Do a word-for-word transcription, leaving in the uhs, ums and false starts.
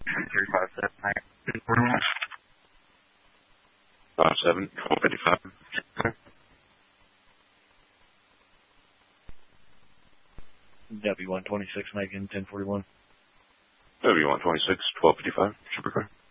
three five seven, ten forty-one. five seven, twelve fifty-five. W one twenty-six, Megan, ten forty-one. W one twenty-six, twelve fifty-five. Supercar.